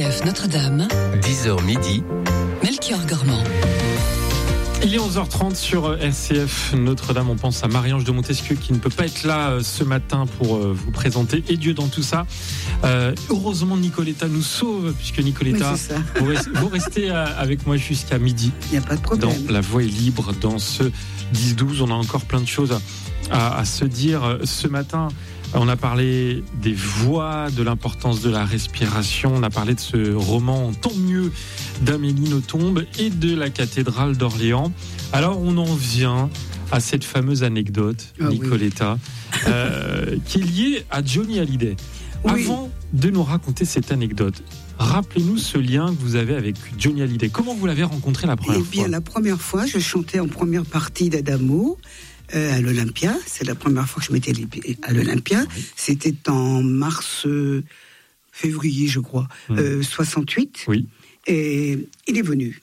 RCF Notre-Dame, 10h midi, Melchior Gormand. Il est 11h30 sur RCF Notre-Dame. On pense à Marie-Ange de Montesquieu qui ne peut pas être là ce matin pour vous présenter Et Dieu dans tout ça. Heureusement, Nicoletta nous sauve, puisque Nicoletta, vous restez avec moi jusqu'à midi. Il n'y a pas de problème. Dans La Voix est libre, dans ce 10-12. On a encore plein de choses à se dire ce matin. On a parlé des voix, de l'importance de la respiration. On a parlé de ce roman Tant mieux d'Amélie Nothomb et de la cathédrale d'Orléans. Alors on en vient à cette fameuse anecdote, Nicoletta, qui est liée à Johnny Hallyday. Oui. Avant de nous raconter cette anecdote, rappelez-nous ce lien que vous avez avec Johnny Hallyday. Comment vous l'avez rencontré la première fois ? Eh bien, la première fois, je chantais en première partie d'Adamo. À l'Olympia, c'est la première fois que je m'étais à l'Olympia. Oui. C'était en février, je crois, 68. Oui. Et il est venu.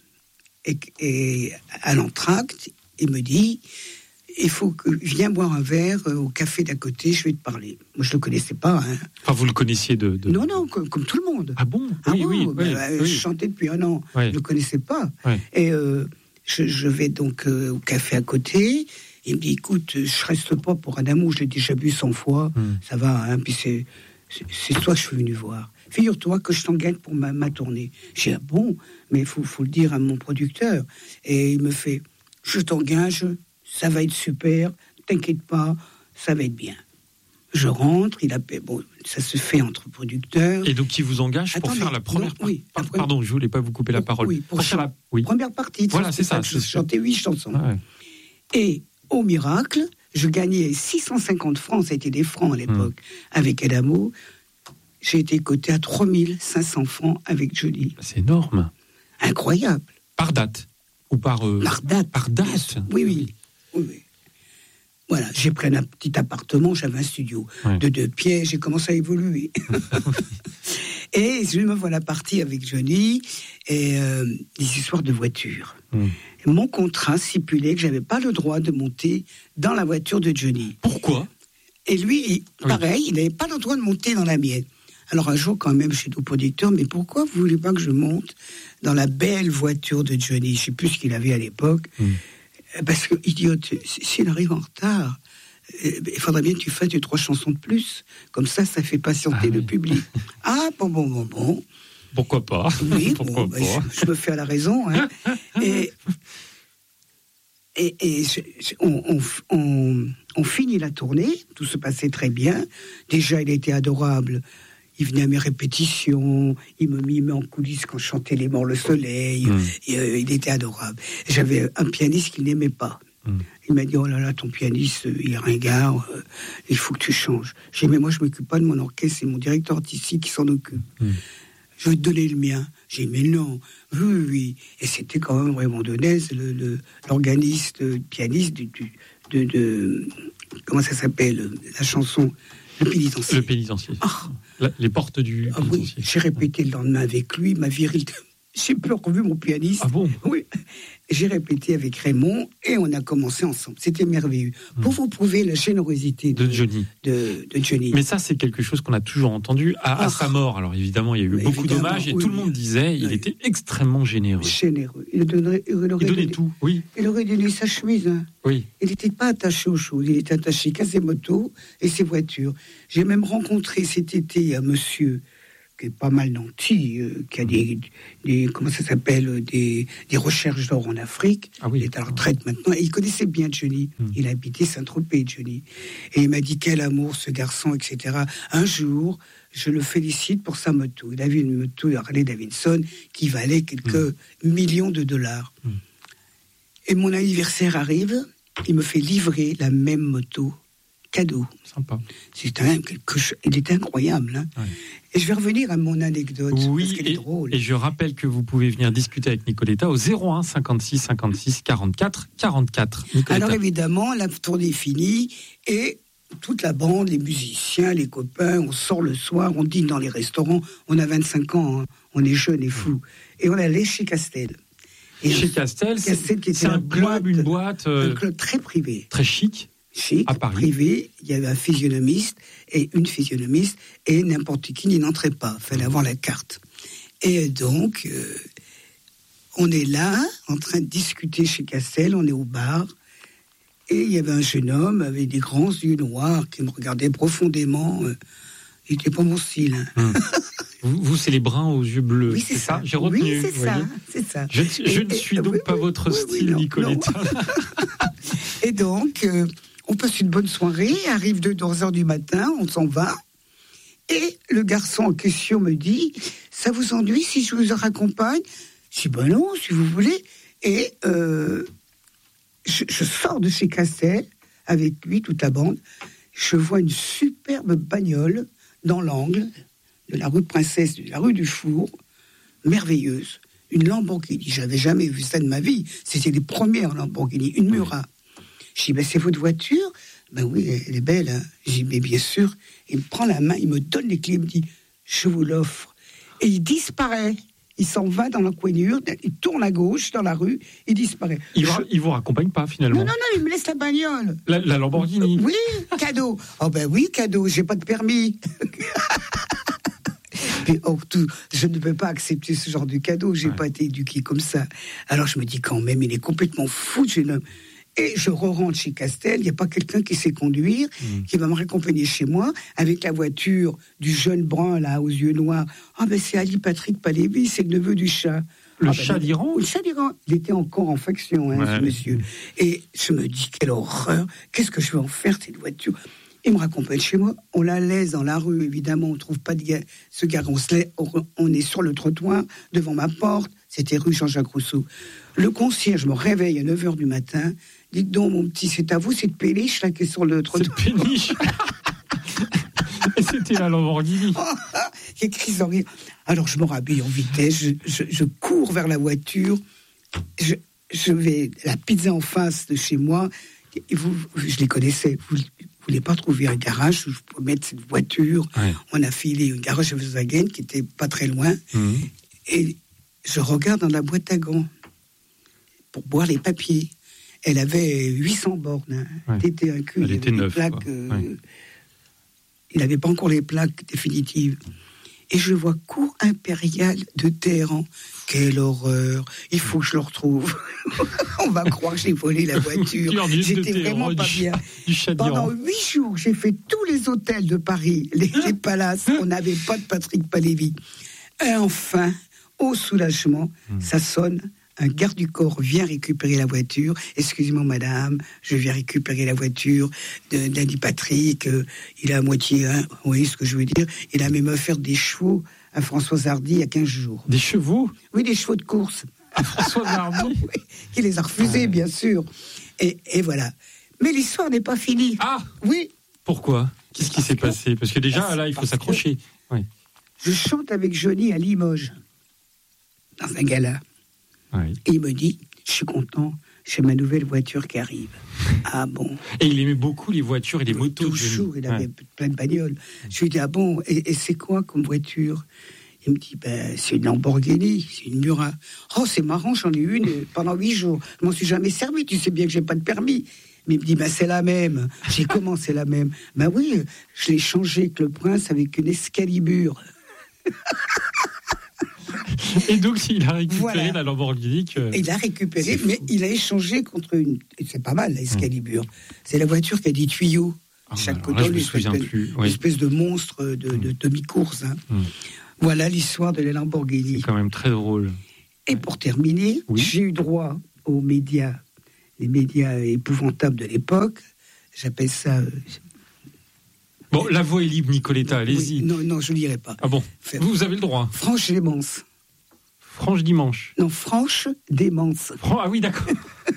Et à l'entracte, il me dit, viens boire un verre au café d'à côté, je vais te parler. Moi, je le connaissais pas. Hein. Enfin, vous le connaissiez de... Non, comme tout le monde. Ah bon ? Oui. Je chantais depuis un an. Oui. Je le connaissais pas. Oui. Et je vais donc au café à côté. Il me dit, écoute, je reste pas pour un amour, je l'ai déjà vu 100 fois, ça va, hein, puis c'est toi que je suis venu voir. Figure-toi que je t'engage pour ma tournée. J'ai dit, ah bon, mais il faut le dire à mon producteur. Et il me fait, je t'engage, ça va être super, t'inquiète pas, ça va être bien. Je rentre, ça se fait entre producteurs. Et donc, il vous engage pour faire la première partie. Pardon, je voulais pas vous couper la parole. Oui, pour faire la première partie. Voilà, c'est ça. Je chantais 8 chansons. Ouais. Et au miracle, je gagnais 650 francs, c'était des francs à l'époque, avec Adamo. J'ai été coté à 3500 francs avec Johnny. C'est énorme. Incroyable. Par date ou par date. Par date. Oui. Voilà, j'ai pris un petit appartement, j'avais un studio de 2 pièces, j'ai commencé à évoluer. Et je me voilà partie avec Johnny et des histoires de voitures. Mon contrat stipulait que j'avais pas le droit de monter dans la voiture de Johnny. Pourquoi ? Et lui, pareil, il n'avait pas le droit de monter dans la mienne. Alors un jour, quand même, chez nos producteurs, mais pourquoi vous voulez pas que je monte dans la belle voiture de Johnny ? Je sais plus ce qu'il avait à l'époque. Parce que, idiote, s'il arrive en retard, il faudrait bien que tu fasses 3 chansons de plus. Comme ça fait patienter le public. Ah, bon. Pourquoi pas ? Oui, pourquoi pas. Je me fais à la raison. Hein. On finit la tournée, tout se passait très bien. Déjà, il était adorable. Il venait à mes répétitions, il me mimait en coulisses quand je chantais Les Morts le Soleil. Il était adorable. J'avais un pianiste qu'il n'aimait pas. Il m'a dit, oh là là, ton pianiste, il est ringard, il faut que tu changes. J'ai dit, mais moi, je ne m'occupe pas de mon orchestre, c'est mon directeur artistique qui s'en occupe. Je vais te donner le mien. J'ai dit, mais non, oui. Et c'était quand même Raymond Donez, l'organiste, pianiste de comment ça s'appelle, la chanson Le Pénitencier. Le Pénitencier. Les portes du Pénitencier. Oui, j'ai répété le lendemain avec lui, ma virilité. J'ai plus revu mon pianiste. Ah bon ? Oui. J'ai répété avec Raymond et on a commencé ensemble. C'était merveilleux. Pour vous prouver la générosité de Johnny. De Johnny. Mais ça, c'est quelque chose qu'on a toujours entendu à sa mort. Alors évidemment, il y a eu beaucoup d'hommages et tout le monde disait il était extrêmement généreux. Généreux. Il donnait tout. Oui. Il aurait donné sa chemise. Hein. Oui. Il n'était pas attaché aux choses. Il était attaché qu'à ses motos et ses voitures. J'ai même rencontré cet été un monsieur qui est pas mal nanti, qui a des comment ça s'appelle, des recherches d'or en Afrique. Il est à la retraite maintenant. Et il connaissait bien Johnny. Il habitait Saint-Tropez, Johnny. Et il m'a dit, quel amour ce garçon, etc. Un jour, je le félicite pour sa moto. Il avait une moto Harley Davidson qui valait quelques millions de dollars. Et mon anniversaire arrive, il me fait livrer la même moto. Cadeau. Sympa. Il était incroyable. Hein. Et je vais revenir à mon anecdote. Oui, parce qu'elle est drôle. Et je rappelle que vous pouvez venir discuter avec Nicoletta au 01 56 56 44 44. Nicoletta. Alors évidemment, la tournée est finie et toute la bande, les musiciens, les copains, on sort le soir, on dîne dans les restaurants. On a 25 ans, hein, on est jeunes et fous. Et on allait chez Castel. Et chez Castel, c'est un club, une boîte. Un club très privé. Très chic. chic, privé, il y avait un physionomiste et une physionomiste, et n'importe qui n'y entrait pas, il fallait avoir la carte. Et donc, on est là, en train de discuter chez Castel, on est au bar, et il y avait un jeune homme avec des grands yeux noirs qui me regardait profondément. Il n'était pas mon style. Vous, c'est les bruns aux yeux bleus. Oui, c'est ça. J'ai retenu. Oui, c'est ça. Je ne suis donc pas votre style, non, Nicoletta. Non. Et donc, on passe une bonne soirée, arrive 2h du matin, on s'en va. Et le garçon en question me dit, ça vous ennuie si je vous raccompagne ? Je dis, ben non, si vous voulez. Et je sors de chez Castel, avec lui, toute la bande. Je vois une superbe bagnole dans l'angle de la rue Princesse, de la rue du Four, merveilleuse. Une Lamborghini. J'avais jamais vu ça de ma vie. C'était les premières Lamborghini, une Murat. Je dis, ben c'est votre voiture ? Ben oui, elle est belle. Hein. Je dis, mais bien sûr. Il me prend la main, il me donne les clés, il me dit, je vous l'offre. Et il disparaît. Il s'en va dans l'encoignure, il tourne à gauche dans la rue, il disparaît. Il vous raccompagne pas finalement ? Non, il me laisse la bagnole. La Lamborghini ? Oui, cadeau. Oh ben oui, cadeau, j'ai pas de permis. Mais je ne peux pas accepter ce genre de cadeau, j'ai pas été éduqué comme ça. Alors je me dis quand même, il est complètement fou, jeune homme. Et je rentre chez Castel, il n'y a pas quelqu'un qui sait conduire, qui va me raccompagner chez moi, avec la voiture du jeune brun, là, aux yeux noirs. Ah ben c'est Ali Patrick Palévy, c'est le neveu du chat. Le chat d'Iran ? Le chat d'Iran. Il était encore en faction, ce monsieur. Et je me dis, quelle horreur, qu'est-ce que je vais en faire, cette voiture ? Il me raccompagne chez moi, on la laisse dans la rue, évidemment, on ne trouve pas ce gars, on est sur le trottoir, devant ma porte, c'était rue Jean-Jacques Rousseau. Le concierge me réveille à 9h du matin, dites donc, mon petit, c'est à vous cette péniche là qui est sur le trottoir. Cette péniche. Et c'était la Lamborghini. J'ai crise en rire. Alors je me rhabille en vitesse, je cours vers la voiture, je vais la pizza en face de chez moi, et je les connaissais, vous voulez pas trouver un garage où je pouvais mettre cette voiture. On a filé un garage à Volkswagen qui était pas très loin, et je regarde dans la boîte à gants pour boire les papiers. Elle avait 800 bornes. C'était un cul. Elle était neuve. Il n'avait pas encore les plaques définitives. Et je vois cours impérial de Téhéran. Quelle horreur. Il faut que je le retrouve. On va croire que j'ai volé la voiture. J'étais vraiment pas bien. Pendant 8 jours, j'ai fait tous les hôtels de Paris, les palaces. On n'avait pas de Patrick Palévy. Et enfin, au soulagement, ça sonne. Un garde du corps vient récupérer la voiture. Excusez-moi, madame, je viens récupérer la voiture d'Ali Patrick. Il a à moitié, vous voyez ce que je veux dire. Il a même offert des chevaux à Françoise Hardy il y a 15 jours. Des chevaux ? Oui, des chevaux de course. À Françoise Hardy ? Oui, qui les a refusés, bien sûr. Et voilà. Mais l'histoire n'est pas finie. Ah ! Oui. Pourquoi ? Qu'est-ce qui s'est passé ? Parce que déjà, là, il faut s'accrocher. Je chante avec Johnny à Limoges, dans un gala. Et il me dit, je suis content, j'ai ma nouvelle voiture qui arrive. Ah bon ? Et il aimait beaucoup les voitures et les motos. Toujours, il avait plein de bagnoles. Je lui dis, ah bon, et c'est quoi comme voiture ? Il me dit, c'est une Lamborghini, c'est une Murat. Oh, c'est marrant, j'en ai une pendant 8 jours. Je m'en suis jamais servi, tu sais bien que j'ai pas de permis. Mais il me dit, c'est la même. J'ai dit, comment c'est la même ? Oui, je l'ai changée avec le prince avec une Excalibur. Et donc, il a récupéré la Lamborghini. Il a récupéré, mais il a échangé contre une. C'est pas mal, la Excalibur. C'est la voiture qui a des tuyaux. Chaque côté, une espèce de monstre de demi-course. Voilà l'histoire de la Lamborghini. C'est quand même très drôle. Et pour terminer, j'ai eu droit aux médias, les médias épouvantables de l'époque. J'appelle ça. Bon, la voix est libre, Nicoletta, allez-y. Non, je ne lirai pas. Ah bon ? Vous avez le droit. Franche démence. Franche dimanche. Non, franche démence. Ah oui, d'accord.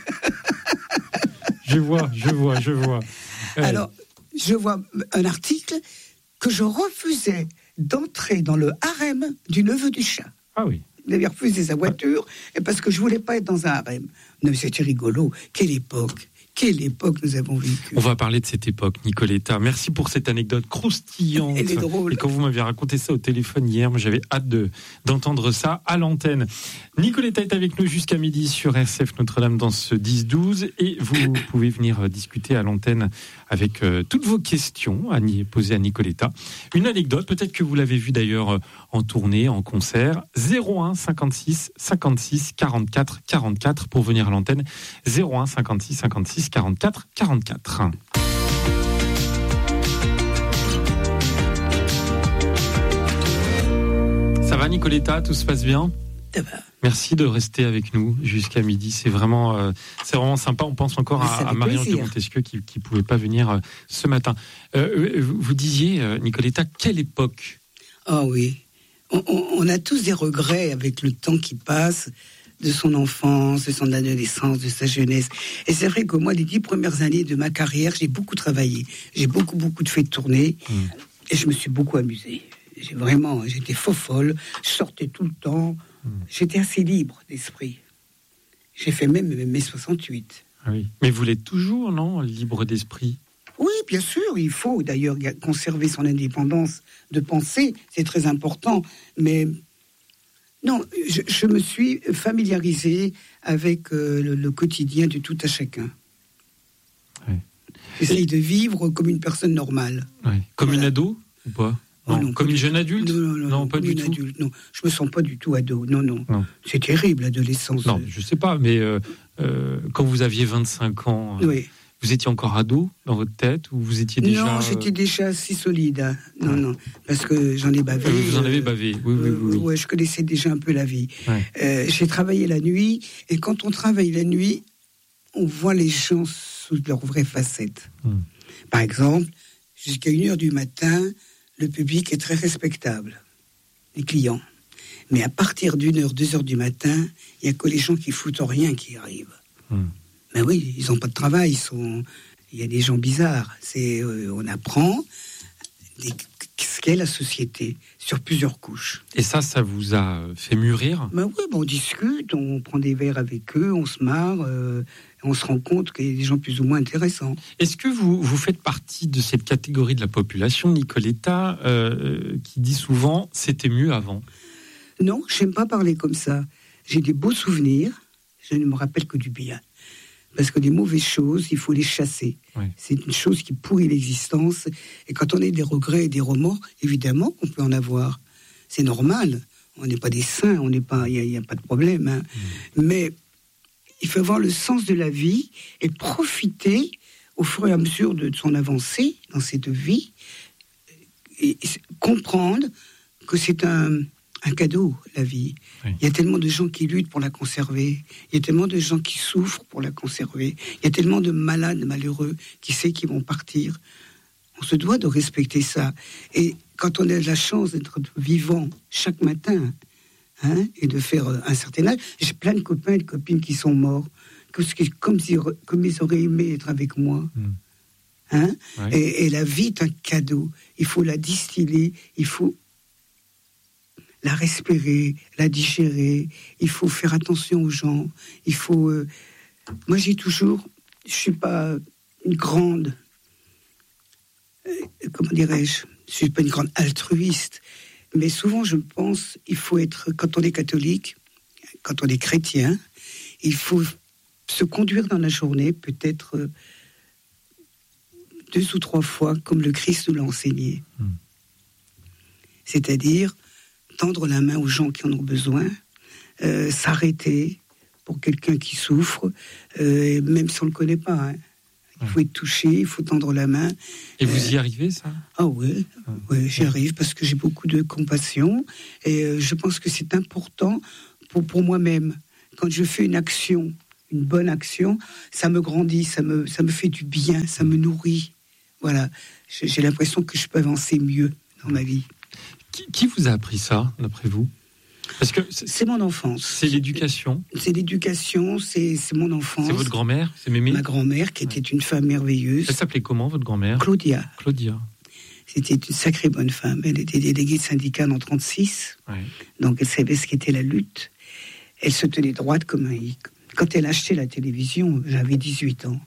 Je vois. Alors, je vois un article que je refusais d'entrer dans le harem du neveu du chat. Ah oui. Il avait refusé sa voiture, et parce que je ne voulais pas être dans un harem. Non, mais c'était rigolo. Quelle époque. quelle époque nous avons vécue. On va parler de cette époque, Nicoletta. Merci pour cette anecdote croustillante. Elle est drôle. Et quand vous m'aviez raconté ça au téléphone hier, moi j'avais hâte d'entendre ça à l'antenne. Nicoletta est avec nous jusqu'à midi sur RCF Notre-Dame dans ce 10-12 et vous pouvez venir discuter à l'antenne avec toutes vos questions à poser à Nicoletta. Une anecdote, peut-être que vous l'avez vue d'ailleurs en tournée, en concert. 01 56 56 44 44 pour venir à l'antenne. 01 56 56 44 44. Ça va Nicoletta, tout se passe bien ? Ça va. Merci de rester avec nous jusqu'à midi. C'est vraiment sympa. On pense encore à Marie-Ange de Montesquieu qui pouvait pas venir ce matin. Vous disiez, Nicoletta, quelle époque ? Ah oui. On a tous des regrets avec le temps qui passe, de son enfance, de son adolescence, de sa jeunesse. Et c'est vrai que moi, les 10 premières années de ma carrière, j'ai beaucoup travaillé. J'ai beaucoup fait de tournées. Et je me suis beaucoup amusée. J'étais folle. Je sortais tout le temps. J'étais assez libre d'esprit. J'ai fait même mes 68. Ah oui. Mais vous l'êtes toujours, non, libre d'esprit ? Oui, bien sûr. Il faut d'ailleurs conserver son indépendance de pensée. C'est très important. Mais non, je me suis familiarisée avec le quotidien de tout à chacun. Oui. J'essaye de vivre comme une personne normale. Oui. Comme une ado ou pas ? Non, comme une jeune adulte ? Non, pas du tout. Adulte, non, je me sens pas du tout ado. Non. C'est terrible, l'adolescence. Non, je sais pas, mais quand vous aviez 25 ans, oui. Vous étiez encore ado dans votre tête ou vous étiez déjà... Non, j'étais déjà assez solide. Hein. Non, parce que j'en ai bavé. Vous en avez bavé, oui. Ouais, je connaissais déjà un peu la vie. Ouais. J'ai travaillé la nuit, et quand on travaille la nuit, on voit les gens sous leur vraie facette. Par exemple, jusqu'à 1h du matin, le public est très respectable, les clients. Mais à partir d'1h, 2h du matin, il n'y a que les gens qui foutent rien qui arrivent. Mais oui, ils n'ont pas de travail, il y a des gens bizarres. On apprend ce qu'est la société sur plusieurs couches. Et ça vous a fait mûrir ? Ben oui, on discute, on prend des verres avec eux, on se marre, on se rend compte qu'il y a des gens plus ou moins intéressants. Est-ce que vous faites partie de cette catégorie de la population, Nicoletta, qui dit souvent « c'était mieux avant » ? Non, j'aime pas parler comme ça. J'ai des beaux souvenirs, je ne me rappelle que du bien. Parce que les mauvaises choses, il faut les chasser. Oui. C'est une chose qui pourrit l'existence. Et quand on a des regrets et des remords, évidemment qu'on peut en avoir. C'est normal. On n'est pas des saints, il n'y a pas de problème. Hein. Mais il faut avoir le sens de la vie et profiter au fur et à mesure de son avancée dans cette vie et comprendre que c'est un cadeau, la vie. Oui. Il y a tellement de gens qui luttent pour la conserver. Il y a tellement de gens qui souffrent pour la conserver. Il y a tellement de malades, malheureux, qui savent qu'ils vont partir. On se doit de respecter ça. Et quand on a la chance d'être vivant chaque matin, et de faire un certain âge, j'ai plein de copains et de copines qui sont morts, comme ils auraient aimé être avec moi. Ouais. Et la vie est un cadeau. Il faut la distiller, il faut la respirer, la digérer, il faut faire attention aux gens, il faut... Moi, je suis pas une grande... comment dirais-je ? Je suis pas une grande altruiste, mais souvent, je pense, il faut être... Quand on est catholique, quand on est chrétien, il faut se conduire dans la journée, peut-être 2 ou 3 fois, comme le Christ nous l'a enseigné. C'est-à-dire... tendre la main aux gens qui en ont besoin, s'arrêter pour quelqu'un qui souffre, même si on ne le connaît pas. Hein. Il faut être touché, il faut tendre la main. Et vous y arrivez, ça ? Ah oui, j'y arrive parce que j'ai beaucoup de compassion et je pense que c'est important pour moi-même. Quand je fais une action, une bonne action, ça me grandit, ça me fait du bien, ça me nourrit. Voilà, j'ai l'impression que je peux avancer mieux dans ma vie. Qui vous a appris ça, d'après vous ? Parce que c'est mon enfance. C'est l'éducation. C'est l'éducation, c'est mon enfance. C'est votre grand-mère, c'est Mémé ? Ma grand-mère, qui était une femme merveilleuse. Elle s'appelait comment, votre grand-mère ? Claudia. C'était une sacrée bonne femme. Elle était déléguée de syndicat en 1936. Ouais. Donc elle savait ce qu'était la lutte. Elle se tenait droite comme un hic. Quand elle a acheté la télévision, j'avais 18 ans.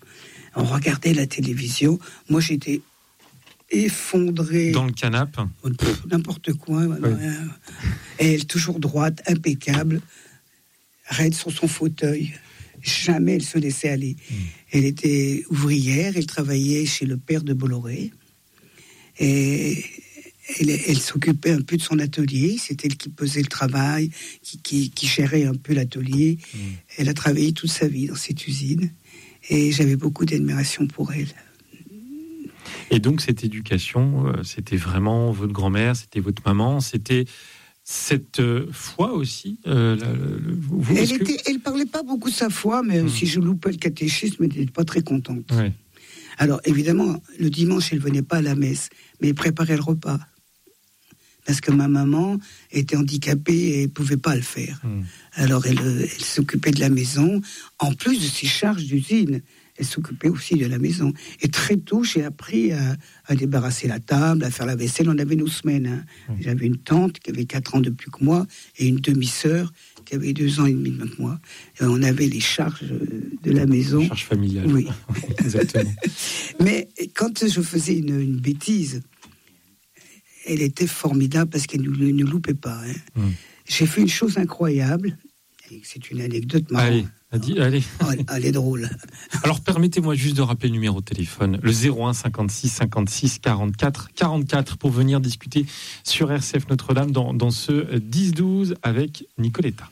On regardait la télévision. Moi, j'étais effondrée. Dans le canapé. N'importe quoi. Oui. Et elle, toujours droite, impeccable, raide sur son fauteuil. Jamais elle se laissait aller. Elle était ouvrière, elle travaillait chez le père de Bolloré. Et elle s'occupait un peu de son atelier. C'est elle qui pesait le travail, qui gérait un peu l'atelier. Elle a travaillé toute sa vie dans cette usine. Et j'avais beaucoup d'admiration pour elle. Et donc, cette éducation, c'était vraiment votre grand-mère, c'était votre maman, c'était cette foi aussi. Elle parlait pas beaucoup de sa foi, mais si je loupais le catéchisme, elle n'était pas très contente. Ouais. Alors, évidemment, le dimanche, elle venait pas à la messe, mais elle préparait le repas. Parce que ma maman était handicapée et ne pouvait pas le faire. Alors, elle s'occupait de la maison, en plus de ses charges d'usine. Elle s'occupait aussi de la maison. Et très tôt, j'ai appris à débarrasser la table, à faire la vaisselle. On avait nos semaines. J'avais une tante qui avait 4 ans de plus que moi et une demi-sœur qui avait 2 ans et demi de moins que moi. Et on avait les charges de la maison. Les charges familiales. Oui. Exactement. Mais quand je faisais une bêtise, elle était formidable parce qu'elle ne loupait pas. J'ai fait une chose incroyable. C'est une anecdote marrante. Allez. Elle est drôle. Alors, permettez-moi juste de rappeler le numéro de téléphone, le 01 56 56 44 44, pour venir discuter sur RCF Notre-Dame dans ce 10-12 avec Nicoletta.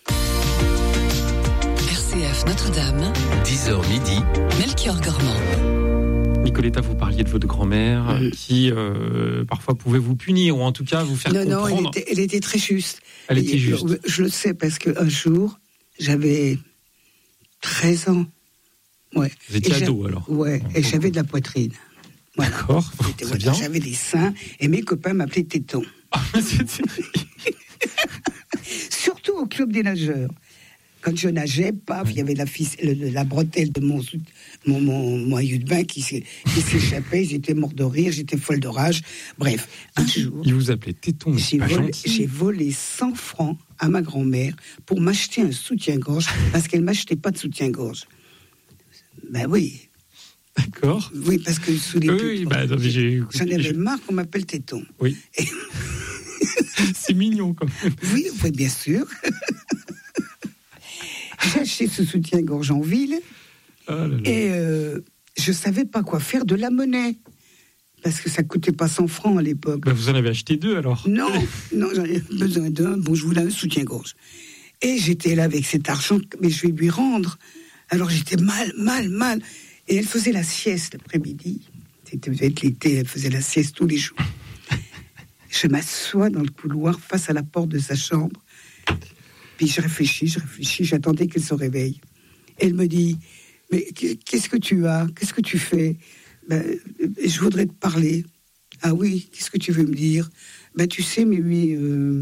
RCF Notre-Dame, 10h midi, Melchior Gormand. Nicoletta, vous parliez de votre grand-mère qui parfois pouvait vous punir ou en tout cas vous faire comprendre. Non, elle était très juste. Elle était juste. Je le sais parce qu'un jour, j'avais 13 ans. Ouais. Vous étiez ado alors. Ouais, et j'avais de la poitrine. Voilà. D'accord, c'est bien. J'avais des seins et mes copains m'appelaient Téton. Surtout au club des nageurs. Quand je nageais, paf, il y avait la bretelle de mon maillot de bain qui s'échappait. J'étais mort de rire, j'étais folle de rage. Bref, un jour... Il vous appelait Téton, mais c'est pas gentil. J'ai volé 100 francs à ma grand-mère pour m'acheter un soutien-gorge, parce qu'elle ne m'achetait pas de soutien-gorge. Ben oui. D'accord. Oui, parce que sous les j'en avais marre qu'on m'appelle Téton. Oui. Et... c'est mignon, quand même. Oui, bien sûr. J'ai acheté ce soutien-gorge en ville et je ne savais pas quoi faire de la monnaie. Parce que ça ne coûtait pas 100 francs à l'époque. Ben vous en avez acheté 2 alors? Non, j'en avais besoin d'un. Bon, je voulais un soutien-gorge. Et j'étais là avec cet argent, mais je vais lui rendre. Alors j'étais mal. Et elle faisait la sieste l'après-midi. C'était peut-être l'été, elle faisait la sieste tous les jours. Je m'assois dans le couloir face à la porte de sa chambre. Puis je réfléchis, j'attendais qu'elle se réveille. Elle me dit, mais qu'est-ce que tu as? Qu'est-ce que tu fais? Ben, je voudrais te parler. Ah oui, qu'est-ce que tu veux me dire? Ben, tu sais, mais oui,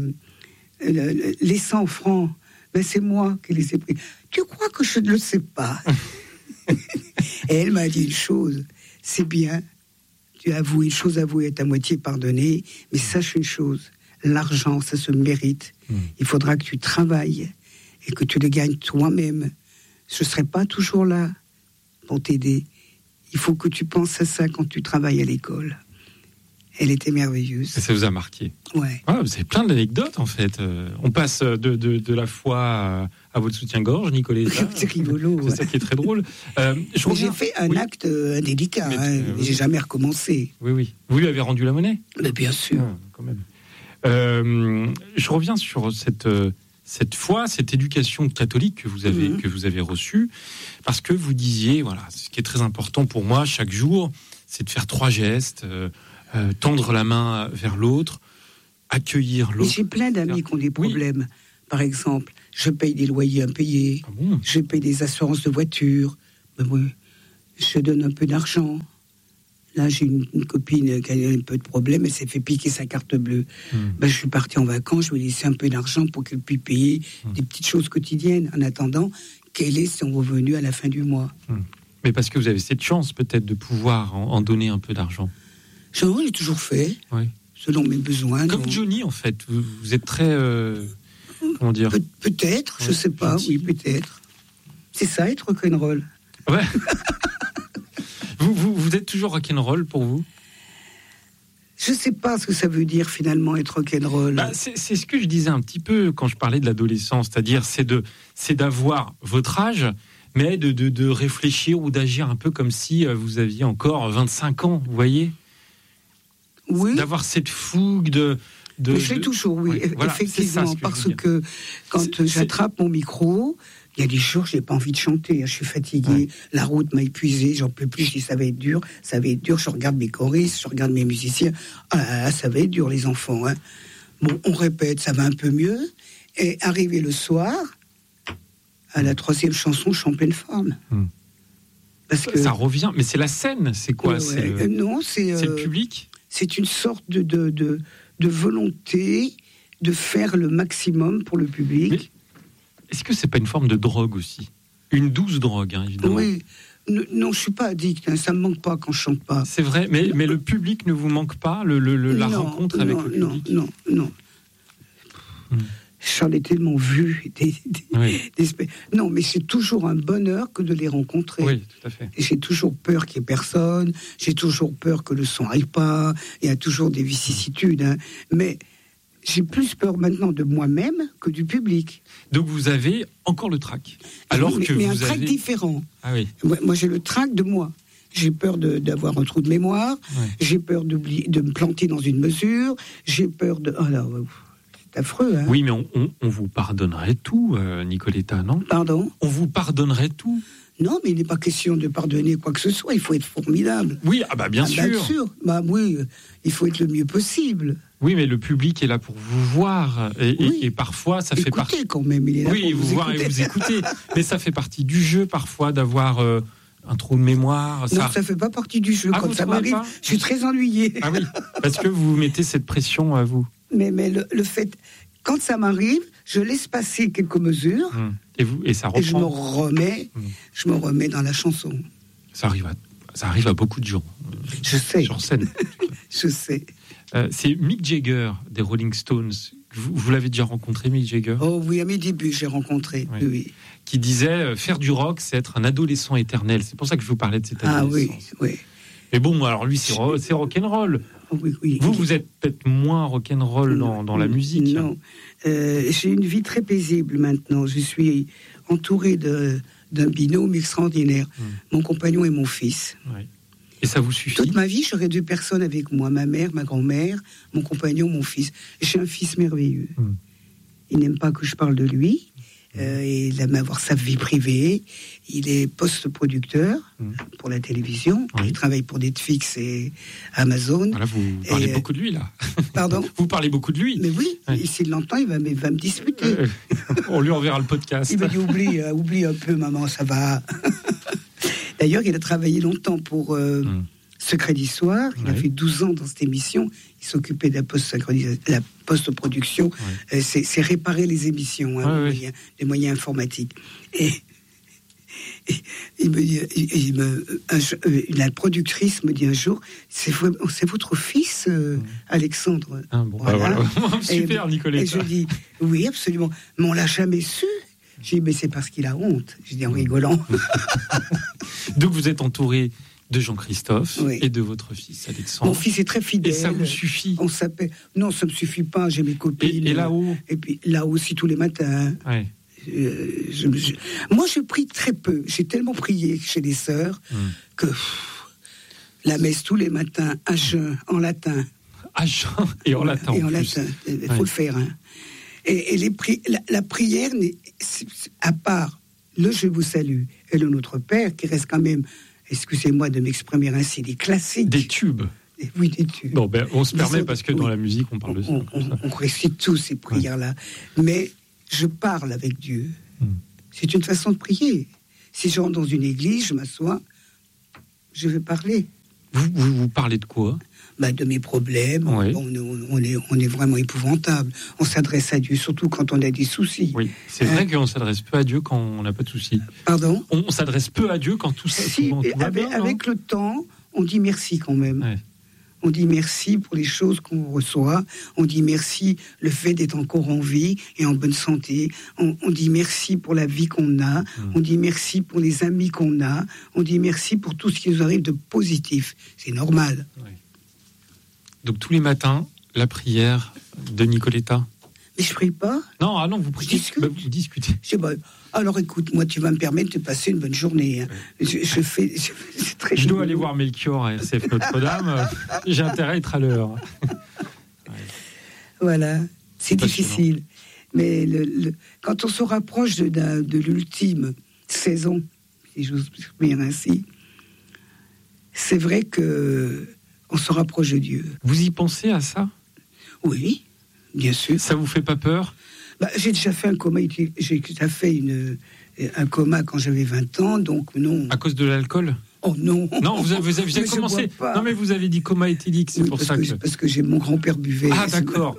les 100 francs, ben, c'est moi qui les ai pris. Tu crois que je ne le sais pas? Et elle m'a dit une chose, c'est bien, tu avoues une chose, avouée est à moitié pardonnée, mais sache une chose, l'argent, ça se mérite. Il faudra que tu travailles et que tu le gagnes toi-même. Je ne serai pas toujours là pour t'aider. Il faut que tu penses à ça quand tu travailles à l'école. Elle était merveilleuse. Ça vous a marqué? Ouais. Ah, vous avez plein d'anecdotes en fait. On passe de la foi à votre soutien-gorge, Nicoletta. C'est rigolo. C'est ça qui est très drôle. J'ai fait un acte indélicat. J'ai jamais recommencé. Oui. Vous lui avez rendu la monnaie? Mais bien sûr. Quand même. Je reviens sur cette foi, cette éducation catholique que vous avez reçue, parce que vous disiez, voilà, ce qui est très important pour moi chaque jour, c'est de faire 3 gestes, tendre la main vers l'autre, accueillir l'autre. Mais j'ai plein d'amis qui ont des problèmes. Par exemple, je paye des loyers impayés, je paye des assurances de voiture, je donne un peu d'argent. Là, j'ai une copine qui a un peu de problème, elle s'est fait piquer sa carte bleue. Je suis parti en vacances, je lui ai laissé un peu d'argent pour qu'elle puisse payer des petites choses quotidiennes, en attendant qu'elle ait son revenu à la fin du mois. Mais parce que vous avez cette chance, peut-être, de pouvoir en donner un peu d'argent. J'ai toujours fait, selon mes besoins. Comme Johnny, en fait. Vous êtes très... comment dire? Peut-être, je ne sais pas, oui, peut-être. C'est ça, être rock'n'roll. Ouais. Vous êtes toujours rock'n'roll pour vous ? Je ne sais pas ce que ça veut dire finalement être rock'n'roll. C'est ce que je disais un petit peu quand je parlais de l'adolescence, c'est-à-dire c'est d'avoir votre âge, mais de réfléchir ou d'agir un peu comme si vous aviez encore 25 ans, vous voyez ? Oui. D'avoir cette fougue Mais je l'ai toujours, oui, voilà, effectivement, parce que quand j'attrape mon micro, il y a des jours, je n'ai pas envie de chanter, je suis fatiguée, la route m'a épuisée, j'en peux plus, je dis ça va être dur, je regarde mes choristes, je regarde mes musiciens, ça va être dur les enfants. Hein. Bon, on répète, ça va un peu mieux, et arrivé le soir, à la 3e chanson, je suis en pleine forme. Parce que ça revient, mais c'est la scène, c'est quoi ? Non, c'est le public ? C'est une sorte de volonté de faire le maximum pour le public. Mais est-ce que c'est pas une forme de drogue aussi ? Une douce drogue, hein, évidemment. Oui. Non, je suis pas addict. Hein, ça me manque pas quand je chante pas. C'est vrai, mais le public ne vous manque pas, la rencontre avec le public ? Non. J'en ai tellement vu. Non, mais c'est toujours un bonheur que de les rencontrer. Oui, tout à fait. Et j'ai toujours peur qu'il n'y ait personne. J'ai toujours peur que le son n'aille pas. Il y a toujours des vicissitudes. Hein. Mais j'ai plus peur maintenant de moi-même que du public. Donc vous avez encore le trac. Mais un trac différent. Ah oui. Moi, j'ai le trac de moi. J'ai peur d'avoir un trou de mémoire. Ouais. J'ai peur de me planter dans une mesure. J'ai peur de... Alors, c'est affreux, hein. Oui, mais on vous pardonnerait tout, Nicoletta, non ? Pardon ? On vous pardonnerait tout ? Non, mais il n'est pas question de pardonner quoi que ce soit. Il faut être formidable. Oui, bien sûr. Bien sûr. Oui, il faut être le mieux possible. Oui, mais le public est là pour vous voir. Et parfois, ça fait partie... quand même, il est là pour vous voir et vous écouter. Mais ça fait partie du jeu, parfois, d'avoir... un trou de mémoire. Non, ça fait pas partie du jeu. Quand ça m'arrive, je suis très ennuyée. Ah oui, parce que vous mettez cette pression à vous. Mais le fait, quand ça m'arrive, je laisse passer quelques mesures. Et ça reprend. Et je me remets dans la chanson. Ça arrive à beaucoup de gens. Je sais. Sur scène. Je sais. C'est Mick Jagger des Rolling Stones. Vous l'avez déjà rencontré, Mick Jagger ? Oh oui, à mes débuts, j'ai rencontré. Oui. Qui disait faire du rock, c'est être un adolescent éternel. C'est pour ça que je vous parlais de cette adolescence. Ah oui. Mais bon, alors lui, c'est rock'n'roll. Oui. Vous êtes peut-être moins rock'n'roll dans la musique. Non. J'ai une vie très paisible maintenant. Je suis entouré d'un binôme extraordinaire. Mon compagnon et mon fils. Oui. Et ça vous suffit ? Toute ma vie, j'aurais 2 personnes avec moi. Ma mère, ma grand-mère, mon compagnon, mon fils. J'ai un fils merveilleux. Il n'aime pas que je parle de lui. Il aime avoir sa vie privée. Il est post-producteur pour la télévision. Il travaille pour Netflix et Amazon. Voilà, vous parlez beaucoup de lui, là. Pardon ? Vous parlez beaucoup de lui. Mais oui, et s'il l'entend, il va me disputer. On lui enverra le podcast. Il m'a dit, oublie un peu, maman, ça va. D'ailleurs, il a travaillé longtemps pour Secret d'Histoire. Il a fait 12 ans dans cette émission. Il s'occupait de la post-production. C'est réparer les émissions, les moyens informatiques. Et il me dit, la productrice me dit un jour, c'est votre fils, Alexandre. Voilà. Super, Nicoletta. Et je dis, oui, absolument. Mais on l'a jamais su. J'ai dit, mais c'est parce qu'il a honte. J'ai dit en rigolant. Donc vous êtes entouré de Jean-Christophe et de votre fils Alexandre. Mon fils est très fidèle. Et ça vous suffit ? On s'appelle. Non, ça me suffit pas. J'ai mes copines. Et là-haut ? Et puis là-haut aussi tous les matins. Ouais. Moi, je prie très peu. J'ai tellement prié chez les sœurs que la messe tous les matins à jeun en latin. À jeun et en latin. Et en latin. Il faut le faire. Hein. Et la prière, à part le Je vous salue et le Notre Père, qui reste quand même, excusez-moi de m'exprimer ainsi, des classiques. Des tubes. Oui, des tubes. Bon, on se permet parce que dans la musique, on parle de ça. On récite tous ces prières-là. Mais je parle avec Dieu. C'est une façon de prier. Si je rentre dans une église, je m'assois, je vais parler. Vous parlez de quoi ? De mes problèmes. Oui. On est vraiment épouvantable. On s'adresse à Dieu, surtout quand on a des soucis. Oui, c'est vrai qu'on s'adresse peu à Dieu quand on n'a pas de soucis. Pardon ? On s'adresse peu à Dieu quand tout ça... Avec le temps, on dit merci quand même. Ouais. On dit merci pour les choses qu'on reçoit. On dit merci le fait d'être encore en vie et en bonne santé. On dit merci pour la vie qu'on a. On dit merci pour les amis qu'on a. On dit merci pour tout ce qui nous arrive de positif. C'est normal. Oui. Donc tous les matins, la prière de Nicoletta. Mais je prie pas. Non, vous priez. Vous discutez. Alors écoute, moi tu vas me permettre de passer une bonne journée. Hein. C'est très. Je dois aller voir Melchior à RCF Notre-Dame. J'ai intérêt à être à l'heure. Voilà, c'est difficile. Mais quand on se rapproche de l'ultime saison, si j'ose dire ainsi, c'est vrai que on se rapproche de Dieu. Vous y pensez à ça ? Oui, bien sûr. Ça vous fait pas peur ? J'ai déjà fait un coma. J'ai déjà fait un coma quand j'avais 20 ans, donc non. À cause de l'alcool ? Oh non. Non, vous avez commencé. Non, mais vous avez dit coma éthylique, c'est pour ça que. Parce que mon grand-père buvait. Ah, d'accord.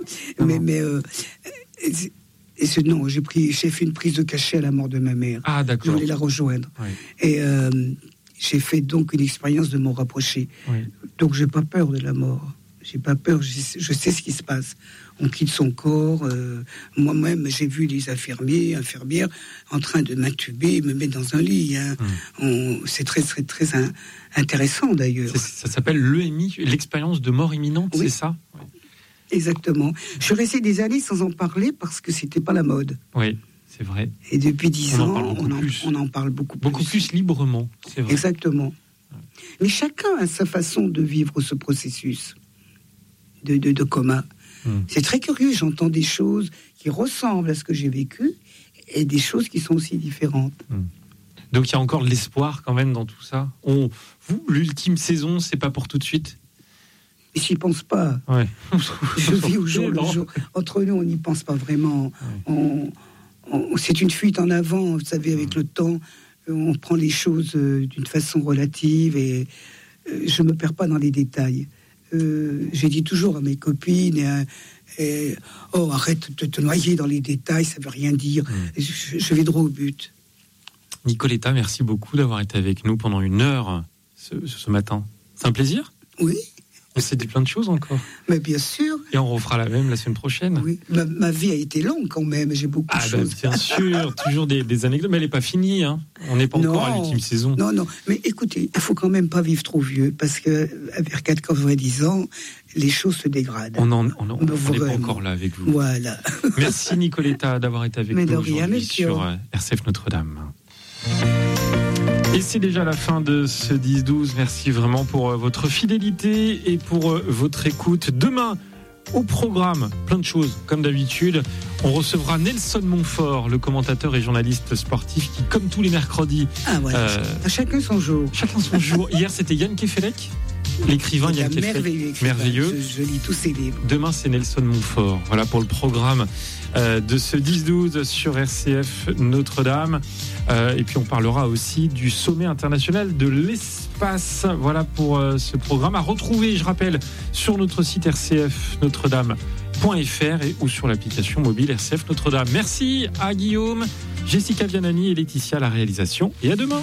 Non, j'ai fait une prise de cachet à la mort de ma mère. Ah, d'accord. Je voulais la rejoindre. Oui. Et j'ai fait donc une expérience de m'en rapprocher. Oui. Donc j'ai pas peur de la mort. J'ai pas peur. Je sais ce qui se passe. On quitte son corps. Moi-même, j'ai vu les infirmières en train de m'intuber, me mettre dans un lit. Hein. C'est très, très, très intéressant d'ailleurs. Ça s'appelle l'EMI, l'expérience de mort imminente, oui. C'est ça ? Oui. Exactement. Je suis restée des années sans en parler parce que c'était pas la mode. Oui, c'est vrai. Et depuis 10 ans, on en parle beaucoup plus. Beaucoup plus librement, c'est vrai. Exactement. Ouais. Mais chacun a sa façon de vivre ce processus de coma. C'est très curieux, j'entends des choses qui ressemblent à ce que j'ai vécu et des choses qui sont aussi différentes. Donc il y a encore de l'espoir quand même dans tout ça. Vous, l'ultime saison, c'est pas pour tout de suite ? Mais j'y pense pas. Ouais. Je vis au jour le jour. Entre nous, on n'y pense pas vraiment. Ouais. C'est une fuite en avant, vous savez, avec le temps. On prend les choses d'une façon relative et je me perds pas dans les détails. J'ai dit toujours à mes copines arrête de te noyer dans les détails, ça veut rien dire. Je vais droit au but. Nicoletta, merci beaucoup d'avoir été avec nous pendant 1 heure ce matin. C'est un plaisir ? Oui. On s'est dit plein de choses encore. Mais bien sûr. Et on refera la même la semaine prochaine. Oui. Ma vie a été longue quand même. J'ai beaucoup de choses. Bien sûr, toujours des anecdotes. Mais elle n'est pas finie. Hein. On n'est pas encore à l'ultime saison. Non. Mais écoutez, il ne faut quand même pas vivre trop vieux. Parce que vers 90 ans, les choses se dégradent. On n'est pas encore là avec vous. Voilà. Merci Nicoletta d'avoir été avec nous aujourd'hui sur RCF Notre-Dame. Et c'est déjà la fin de ce 10-12. Merci vraiment pour votre fidélité et pour votre écoute. Demain, au programme, plein de choses, comme d'habitude. On recevra Nelson Montfort, le commentateur et journaliste sportif qui, comme tous les mercredis... à chacun son jour. Chacun son jour. Hier, c'était Yann Kefelec, l'écrivain Yann Kefelec. Merveilleux. Je lis tous ses livres. Demain, c'est Nelson Montfort. Voilà pour le programme de ce 10-12 sur RCF Notre-Dame. Et puis on parlera aussi du sommet international de l'espace. Voilà pour ce programme à retrouver, je rappelle, sur notre site rcfnotredame.fr ou sur l'application mobile RCF Notre-Dame. Merci à Guillaume, Jessica Vianani et Laetitia à la réalisation. Et à demain.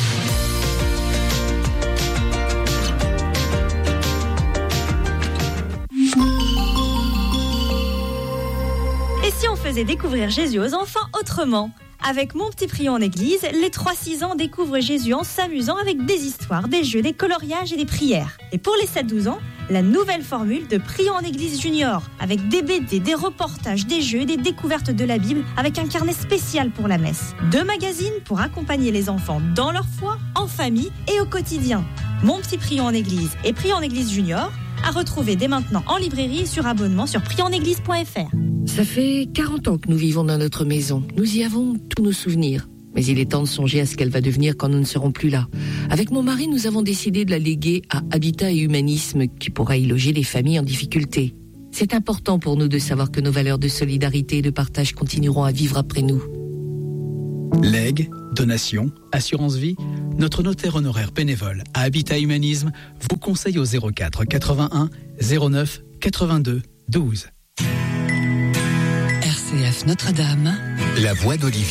Et si on faisait découvrir Jésus aux enfants autrement ? Avec Mon Petit Prion en Église, les 3-6 ans découvrent Jésus en s'amusant avec des histoires, des jeux, des coloriages et des prières. Et pour les 7-12 ans, la nouvelle formule de Prion en Église Junior, avec des BD, des reportages, des jeux, des découvertes de la Bible, avec un carnet spécial pour la messe. 2 magazines pour accompagner les enfants dans leur foi, en famille et au quotidien. Mon Petit Prion en Église et Prion en Église Junior, à retrouver dès maintenant en librairie et sur abonnement sur prionenéglise.fr. Ça fait 40 ans que nous vivons dans notre maison. Nous y avons tous nos souvenirs. Mais il est temps de songer à ce qu'elle va devenir quand nous ne serons plus là. Avec mon mari, nous avons décidé de la léguer à Habitat et Humanisme, qui pourra y loger les familles en difficulté. C'est important pour nous de savoir que nos valeurs de solidarité et de partage continueront à vivre après nous. Legs, donations, assurance vie, notre notaire honoraire bénévole à Habitat Humanisme vous conseille au 04 81 09 82 12. RCF Notre-Dame. La voix d'Olivier.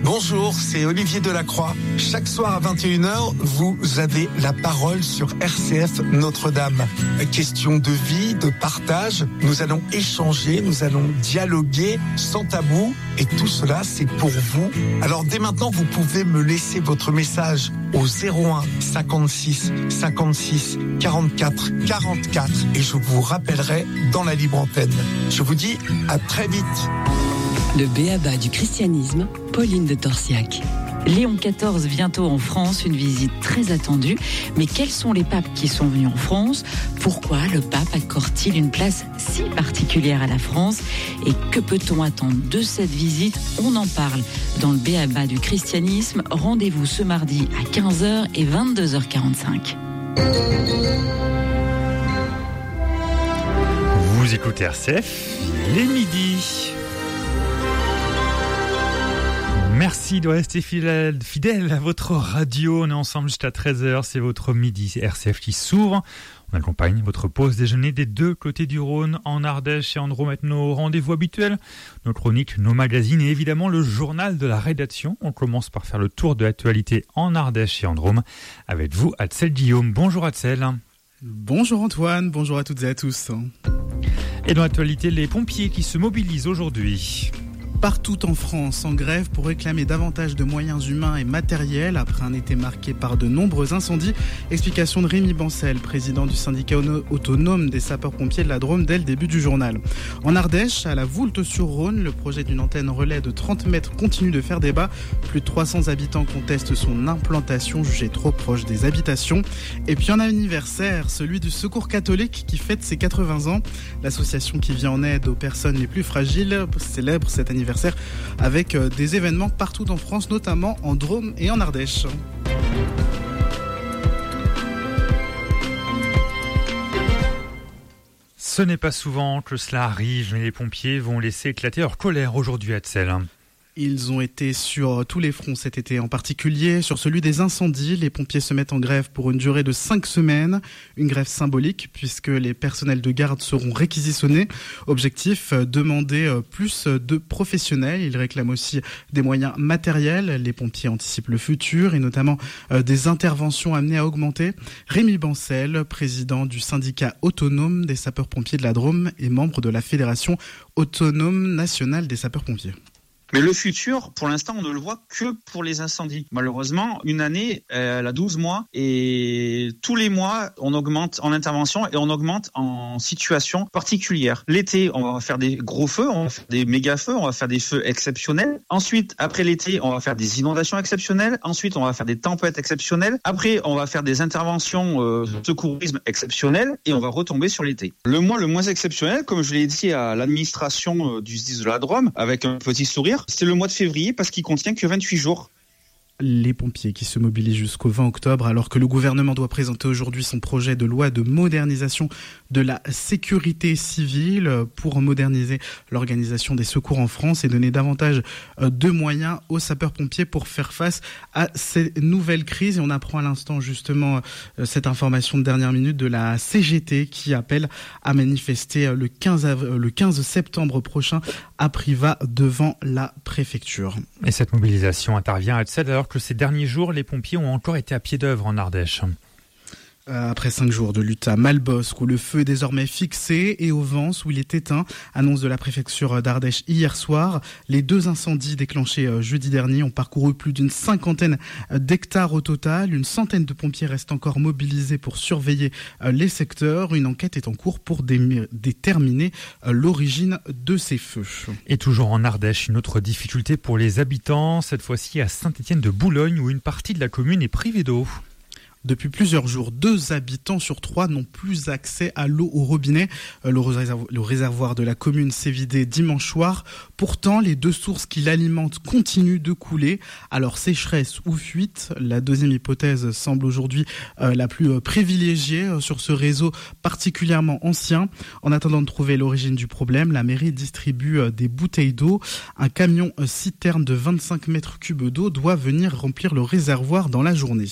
Bonjour, c'est Olivier Delacroix. Chaque soir à 21h, vous avez la parole sur RCF Notre-Dame. Question de vie, de partage. Nous allons échanger, nous allons dialoguer sans tabou. Et tout cela, c'est pour vous. Alors dès maintenant, vous pouvez me laisser votre message au 01 56 56 44 44 et je vous rappellerai dans la libre antenne. Je vous dis à très vite. Le b.a.-ba du christianisme, Pauline de Torsiac. Léon XIV bientôt en France, une visite très attendue. Mais quels sont les papes qui sont venus en France ? Pourquoi le pape accorde-t-il une place si particulière à la France ? Et que peut-on attendre de cette visite ? On en parle dans le b.a.-ba du christianisme. Rendez-vous ce mardi à 15h et 22h45. Vous écoutez RCF, il est midi. Merci de rester fidèle à votre radio. On est ensemble jusqu'à 13h. C'est votre midi RCF qui s'ouvre. On accompagne votre pause déjeuner des deux côtés du Rhône, en Ardèche et en Drôme, avec nos rendez-vous habituels, nos chroniques, nos magazines et évidemment le journal de la rédaction. On commence par faire le tour de l'actualité en Ardèche et en Drôme. Avec vous, Adsel Guillaume. Bonjour Adsel. Bonjour Antoine, bonjour à toutes et à tous. Et dans l'actualité, les pompiers qui se mobilisent aujourd'hui. Partout en France, en grève pour réclamer davantage de moyens humains et matériels après un été marqué par de nombreux incendies. Explication de Rémi Bancel, président du syndicat autonome des sapeurs-pompiers de la Drôme dès le début du journal. En Ardèche, à la Voulte-sur-Rhône, le projet d'une antenne relais de 30 mètres continue de faire débat. Plus de 300 habitants contestent son implantation jugée trop proche des habitations. Et puis un anniversaire, celui du Secours catholique qui fête ses 80 ans. L'association qui vient en aide aux personnes les plus fragiles célèbre cet anniversaire avec des événements partout en France, notamment en Drôme et en Ardèche. Ce n'est pas souvent que cela arrive, mais les pompiers vont laisser éclater leur colère aujourd'hui à Tsel. Ils ont été sur tous les fronts cet été, en particulier sur celui des incendies. Les pompiers se mettent en grève pour une durée de 5 semaines. Une grève symbolique puisque les personnels de garde seront réquisitionnés. Objectif, demander plus de professionnels. Ils réclament aussi des moyens matériels. Les pompiers anticipent le futur et notamment des interventions amenées à augmenter. Rémi Bancel, président du syndicat autonome des sapeurs-pompiers de la Drôme et membre de la Fédération autonome nationale des sapeurs-pompiers. Mais le futur, pour l'instant, on ne le voit que pour les incendies. Malheureusement, une année, elle a 12 mois et tous les mois, on augmente en intervention et on augmente en situation particulière. L'été, on va faire des gros feux, on va faire des méga feux, on va faire des feux exceptionnels. Ensuite, après l'été, on va faire des inondations exceptionnelles. Ensuite, on va faire des tempêtes exceptionnelles. Après, on va faire des interventions de secourisme exceptionnelles et on va retomber sur l'été. Le mois le moins exceptionnel, comme je l'ai dit à l'administration du SDIS de la Drôme, avec un petit sourire, c'est le mois de février parce qu'il contient que 28 jours. Les pompiers qui se mobilisent jusqu'au 20 octobre alors que le gouvernement doit présenter aujourd'hui son projet de loi de modernisation de la sécurité civile pour moderniser l'organisation des secours en France et donner davantage de moyens aux sapeurs-pompiers pour faire face à ces nouvelles crises. Et on apprend à l'instant justement cette information de dernière minute de la CGT qui appelle à manifester le 15 septembre prochain à Privas devant la préfecture. Et cette mobilisation intervient à Tsel alors que ces derniers jours, les pompiers ont encore été à pied d'œuvre en Ardèche. Après 5 jours de lutte à Malbosc où le feu est désormais fixé et au Vence où il est éteint, annonce de la préfecture d'Ardèche hier soir. Les 2 incendies déclenchés jeudi dernier ont parcouru plus d'une 50aine d'hectares au total. Une centaine de pompiers restent encore mobilisés pour surveiller les secteurs. Une enquête est en cours pour déterminer l'origine de ces feux. Et toujours en Ardèche, une autre difficulté pour les habitants, cette fois-ci à Saint-Étienne-de-Boulogne où une partie de la commune est privée d'eau. Depuis plusieurs jours, 2 habitants sur 3 n'ont plus accès à l'eau au robinet. Le réservoir de la commune s'est vidé dimanche soir. Pourtant, les 2 sources qui l'alimentent continuent de couler. Alors, sécheresse ou fuite, la deuxième hypothèse semble aujourd'hui la plus privilégiée sur ce réseau particulièrement ancien. En attendant de trouver l'origine du problème, la mairie distribue des bouteilles d'eau. Un camion citerne de 25 mètres cubes d'eau doit venir remplir le réservoir dans la journée.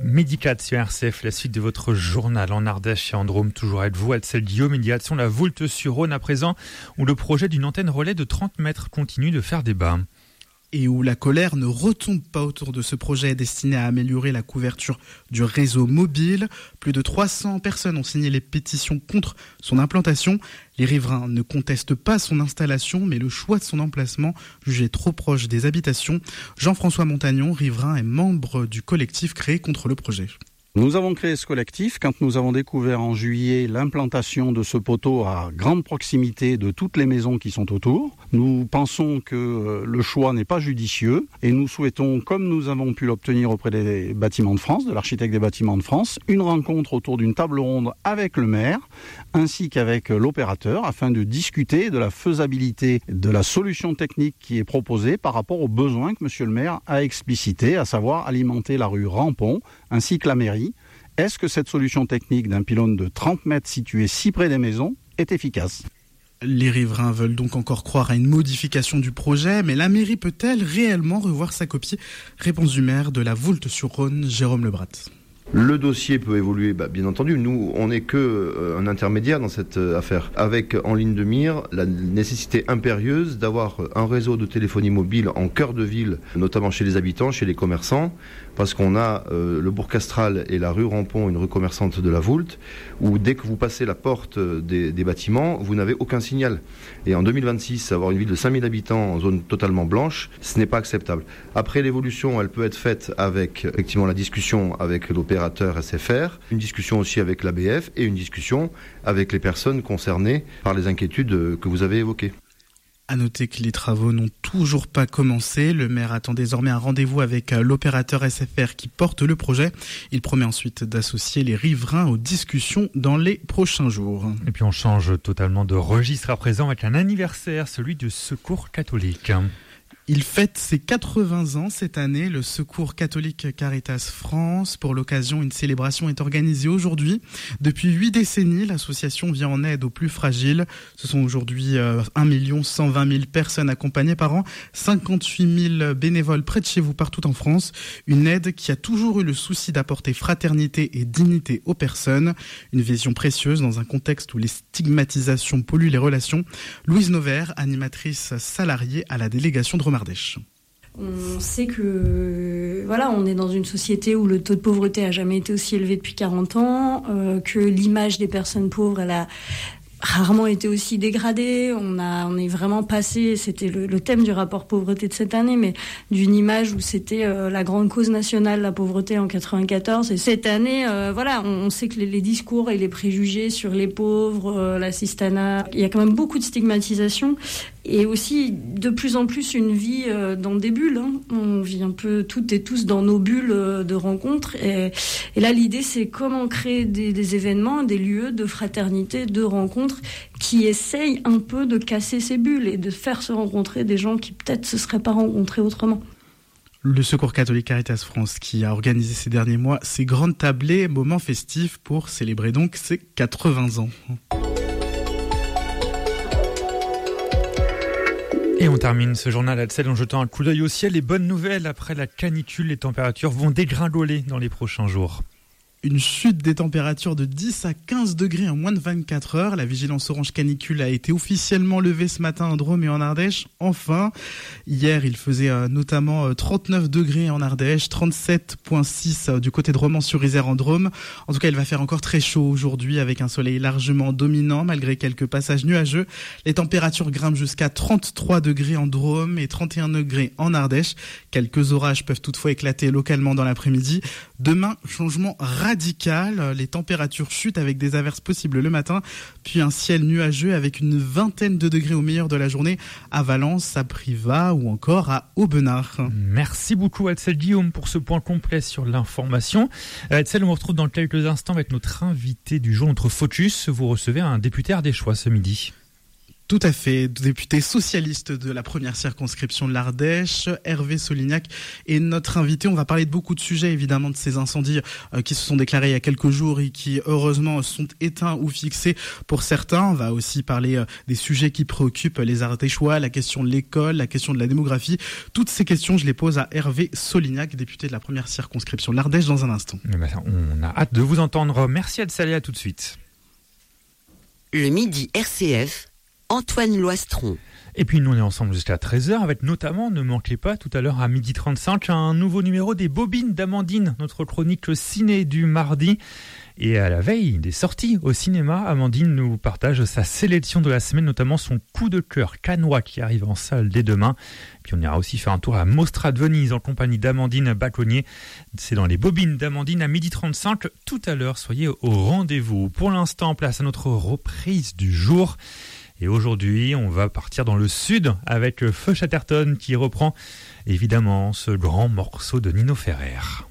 Midi 4 sur RCF, la suite de votre journal en Ardèche et en Drôme, toujours avec vous, Edsel Guillaume, médiation la Voulte-sur-Rhône à présent, où le projet d'une antenne relais de 30 mètres continue de faire débat. Et où la colère ne retombe pas autour de ce projet destiné à améliorer la couverture du réseau mobile. Plus de 300 personnes ont signé les pétitions contre son implantation. Les riverains ne contestent pas son installation, mais le choix de son emplacement, jugé trop proche des habitations. Jean-François Montagnon, riverain et membre du collectif créé contre le projet. Nous avons créé ce collectif quand nous avons découvert en juillet l'implantation de ce poteau à grande proximité de toutes les maisons qui sont autour. Nous pensons que le choix n'est pas judicieux et nous souhaitons, comme nous avons pu l'obtenir auprès des Bâtiments de France, de l'architecte des Bâtiments de France, une rencontre autour d'une table ronde avec le maire ainsi qu'avec l'opérateur afin de discuter de la faisabilité de la solution technique qui est proposée par rapport aux besoins que monsieur le maire a explicités, à savoir alimenter la rue Rampont ainsi que la mairie. Est-ce que cette solution technique d'un pylône de 30 mètres situé si près des maisons est efficace ? Les riverains veulent donc encore croire à une modification du projet, mais la mairie peut-elle réellement revoir sa copie ? Réponse du maire de la Voulte-sur-Rhône, Jérôme Lebrat. Le dossier peut évoluer, bien entendu. Nous, on n'est qu'un intermédiaire dans cette affaire, avec en ligne de mire la nécessité impérieuse d'avoir un réseau de téléphonie mobile en cœur de ville, notamment chez les habitants, chez les commerçants, parce qu'on a le bourg Castral et la rue Rampont, une rue commerçante de la Voulte, où dès que vous passez la porte des bâtiments, vous n'avez aucun signal. Et en 2026, avoir une ville de 5000 habitants en zone totalement blanche, ce n'est pas acceptable. Après, l'évolution, elle peut être faite avec effectivement la discussion avec l'opérateur SFR, une discussion aussi avec l'ABF et une discussion avec les personnes concernées par les inquiétudes que vous avez évoquées. À noter que les travaux n'ont toujours pas commencé. Le maire attend désormais un rendez-vous avec l'opérateur SFR qui porte le projet. Il promet ensuite d'associer les riverains aux discussions dans les prochains jours. Et puis on change totalement de registre à présent avec un anniversaire, celui du Secours catholique. Il fête ses 80 ans cette année, le Secours catholique Caritas France. Pour l'occasion, une célébration est organisée aujourd'hui. Depuis 8 décennies, l'association vient en aide aux plus fragiles. Ce sont aujourd'hui 1 120 000 personnes accompagnées par an, 58 000 bénévoles près de chez vous partout en France. Une aide qui a toujours eu le souci d'apporter fraternité et dignité aux personnes. Une vision précieuse dans un contexte où les stigmatisations polluent les relations. Louise Nover, animatrice salariée à la délégation de Romardèche. On sait que on est dans une société où le taux de pauvreté a jamais été aussi élevé depuis 40 ans, que l'image des personnes pauvres elle a rarement été aussi dégradée. On est vraiment passé, c'était le thème du rapport pauvreté de cette année, mais d'une image où c'était la grande cause nationale, la pauvreté en 94. Et cette année, on sait que les discours et les préjugés sur les pauvres, l'assistanat, il y a quand même beaucoup de stigmatisation. Et aussi, de plus en plus, une vie dans des bulles. On vit un peu toutes et tous dans nos bulles de rencontres. Et là, l'idée, c'est comment créer des événements, des lieux de fraternité, de rencontres qui essayent un peu de casser ces bulles et de faire se rencontrer des gens qui peut-être se seraient pas rencontrés autrement. Le Secours catholique Caritas France qui a organisé ces derniers mois ces grandes tablées, moments festifs pour célébrer donc ses 80 ans. Et on termine ce journal à Edsel en jetant un coup d'œil au ciel. Les bonnes nouvelles, après la canicule, les températures vont dégringoler dans les prochains jours. Une chute des températures de 10 à 15 degrés en moins de 24 heures. La vigilance orange canicule a été officiellement levée ce matin en Drôme et en Ardèche. Enfin, hier, il faisait notamment 39 degrés en Ardèche, 37,6 du côté de Romans-sur-Isère en Drôme. En tout cas, il va faire encore très chaud aujourd'hui avec un soleil largement dominant malgré quelques passages nuageux. Les températures grimpent jusqu'à 33 degrés en Drôme et 31 degrés en Ardèche. Quelques orages peuvent toutefois éclater localement dans l'après-midi. Demain, changement radical. Les températures chutent avec des averses possibles le matin, puis un ciel nuageux avec une vingtaine de degrés au meilleur de la journée à Valence, à Privas ou encore à Aubenas. Merci beaucoup Edsel Guillaume pour ce point complet sur l'information. Edsel, on vous retrouve dans quelques instants avec notre invité du jour, notre focus. Vous recevez un député ardéchois ce midi. Tout à fait. Député socialiste de la première circonscription de l'Ardèche, Hervé Solignac est notre invité. On va parler de beaucoup de sujets, évidemment, de ces incendies qui se sont déclarés il y a quelques jours et qui, heureusement, sont éteints ou fixés pour certains. On va aussi parler des sujets qui préoccupent les Ardéchois, la question de l'école, la question de la démographie. Toutes ces questions, je les pose à Hervé Solignac, député de la première circonscription de l'Ardèche, dans un instant. On a hâte de vous entendre. Merci Adsalé, à tout de suite. Le midi RCF, Antoine Loistron. Et puis nous on est ensemble jusqu'à 13h avec notamment, ne manquez pas tout à l'heure à 12h35, un nouveau numéro des Bobines d'Amandine, notre chronique ciné du mardi. Et à la veille des sorties au cinéma, Amandine nous partage sa sélection de la semaine, notamment son coup de cœur cannois qui arrive en salle dès demain. Puis on ira aussi faire un tour à Mostra de Venise en compagnie d'Amandine Baconnier. C'est dans les Bobines d'Amandine à 12h35. Tout à l'heure, soyez au rendez-vous. Pour l'instant, place à notre reprise du jour. Et aujourd'hui, on va partir dans le sud avec Feu Chatterton qui reprend évidemment ce grand morceau de Nino Ferrer.